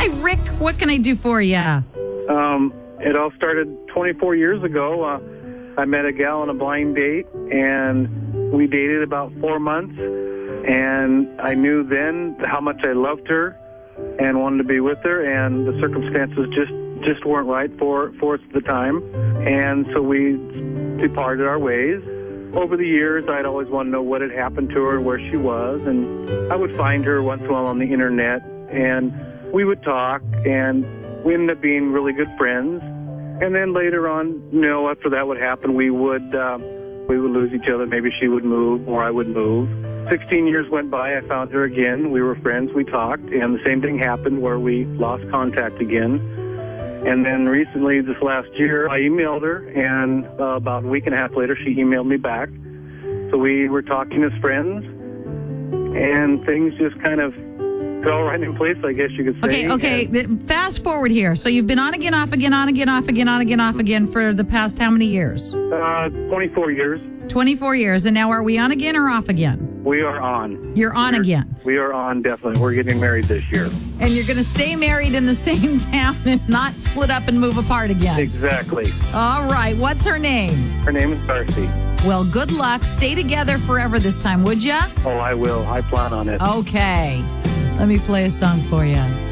Hi, Rick. What can I do for you? It all started 24 years ago. I met a gal on a blind date, and we dated about 4 months. And I knew then how much I loved her and wanted to be with her, and the circumstances just weren't right for us at the time. And so we departed our ways. Over the years, I'd always want to know what had happened to her, where she was, and I would find her once in a while on the internet, and we would talk, and we ended up being really good friends. And then later on, after that would happen, we would lose each other. Maybe she would move or I would move. 16 years went by. I found her again. We were friends. We talked, and the same thing happened where we lost contact again. And then recently, this last year, I emailed her, and about a week and a half later, she emailed me back. So we were talking as friends, and things just kind of fell right in place, I guess you could say. Okay. Fast forward here. So you've been on again, off again, on again, off again, on again, off again for the past how many years? 24 years. 24 years. And now are we on again or off again? We are on. You're on again. We are on, definitely. We're getting married this year. And you're going to stay married in the same town and not split up and move apart again. Exactly. All right. What's her name? Her name is Darcy. Well, good luck. Stay together forever this time, would ya? Oh, I will. I plan on it. Okay. Let me play a song for you.